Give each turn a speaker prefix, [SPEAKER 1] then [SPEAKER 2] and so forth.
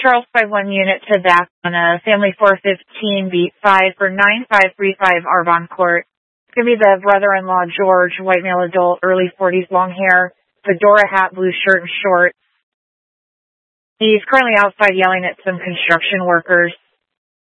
[SPEAKER 1] Charles 5-1 unit to back on a family 415 beat 5 for 9535 Arbonne Court. It's going to be the brother-in-law, George, white male adult, early 40s, long hair, fedora hat, blue shirt and shorts. He's currently outside yelling at some construction workers.